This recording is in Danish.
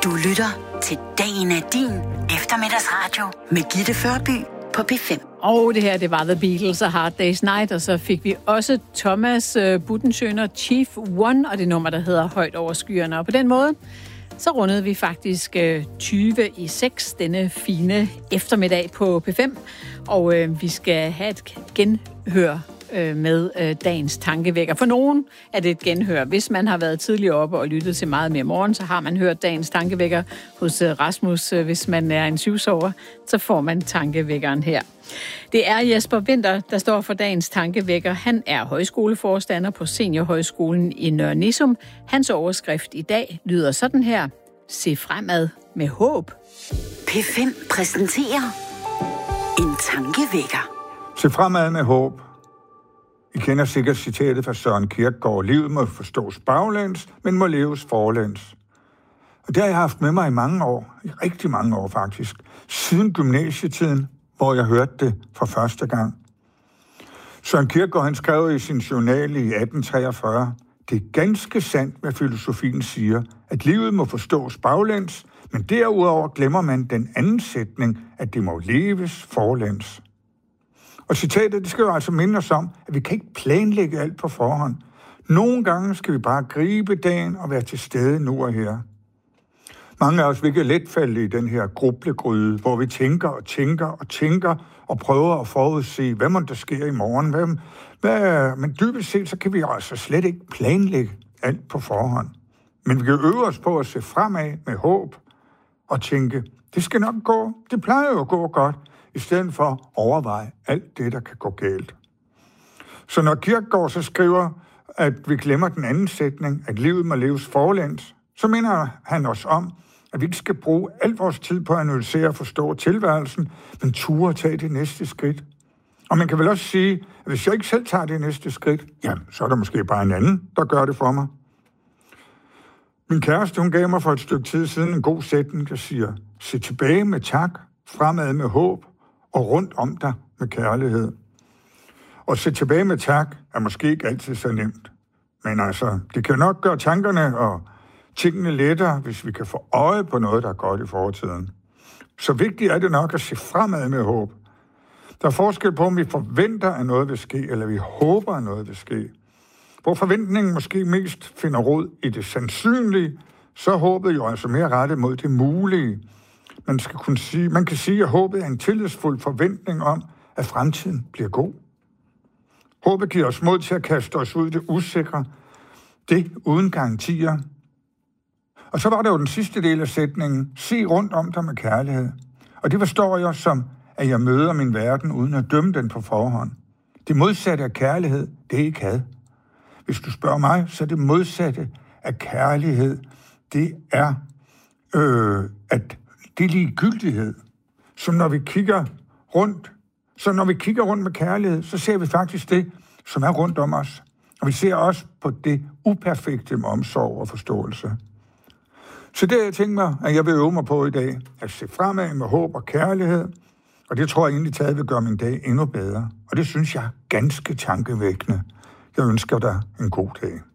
Du lytter til Dagen er din eftermiddagsradio med Gitte Førby på P5. Og det her, det var The Beatles og Hard Day's Night, og så fik vi også Thomas Budensjøner, Chief One, og det nummer, der hedder Højt over skyerne. Og på den måde, så rundede vi faktisk 20 i 6 denne fine eftermiddag på P5, og vi skal have et genhør med dagens tankevækker. For nogen er det et genhør. Hvis man har været tidligere oppe og lyttet til meget mere morgen, så har man hørt dagens tankevækker hos Rasmus. Hvis man er en syvsover, så får man tankevækkeren her. Det er Jesper Winther, der står for dagens tankevækker. Han er højskoleforstander på Seniorhøjskolen i Nørre Nissum. Hans overskrift i dag lyder sådan her: Se fremad med håb. P5 præsenterer en tankevækker. Se fremad med håb. I kender sikkert citatet fra Søren Kierkegaard: livet må forstås baglæns, men må leves forlæns. Og det har jeg haft med mig i mange år, i rigtig mange år faktisk, siden gymnasietiden, hvor jeg hørte det for første gang. Søren Kierkegaard, han skrev i sin journal i 1843: det er ganske sandt, hvad filosofien siger, at livet må forstås baglæns, men derudover glemmer man den anden sætning, at det må leves forlæns. Og citatet, det skal jo altså minde os om, at vi kan ikke planlægge alt på forhånd. Nogle gange skal vi bare gribe dagen og være til stede nu og her. Mange af os vil let falde i den her grublegryde, hvor vi tænker og prøver at forudse, hvad der sker i morgen. Men dybest set, så kan vi altså slet ikke planlægge alt på forhånd. Men vi kan øve os på at se fremad med håb og tænke, det skal nok gå, det plejer jo at gå godt, i stedet for at overveje alt det, der kan gå galt. Så når Kierkegaard så skriver, at vi glemmer den anden sætning, at livet må leves forlæns, så minder han os om, at vi ikke skal bruge al vores tid på at analysere og forstå tilværelsen, men ture at tage det næste skridt. Og man kan vel også sige, at hvis jeg ikke selv tager det næste skridt, jamen, så er der måske bare en anden, der gør det for mig. Min kæreste, hun gav mig for et stykke tid siden en god sætning, der siger: se tilbage med tak, fremad med håb, og rundt om dig med kærlighed. Og se tilbage med tak er måske ikke altid så nemt. Men altså, det kan nok gøre tankerne og tingene lettere, hvis vi kan få øje på noget, der er godt i fortiden. Så vigtigt er det nok at se fremad med håb. Der er forskel på, om vi forventer, at noget vil ske, eller vi håber, at noget vil ske. Hvor forventningen måske mest finder rod i det sandsynlige, så er håbet jo altså mere rettet mod det mulige. Man kan sige, at håbet er en tillidsfuld forventning om, at fremtiden bliver god. Håbet giver os mod til at kaste os ud i det usikre, det uden garantier. Og så var der jo den sidste del af sætningen: se rundt om dig med kærlighed. Og det forstår jeg som, at jeg møder min verden uden at dømme den på forhånd. Det modsatte af kærlighed, det er ikke had. Hvis du spørger mig, så er det modsatte af kærlighed, det er det er ligegyldighed. Så når vi kigger rundt med kærlighed, så ser vi faktisk det, som er rundt om os. Og vi ser også på det uperfekte med omsorg og forståelse. Så det jeg tænker mig, at jeg vil øve mig på i dag, at se fremad med håb og kærlighed, og det tror jeg egentlig taget vil gøre min dag endnu bedre. Og det synes jeg er ganske tankevækkende. Jeg ønsker dig en god dag.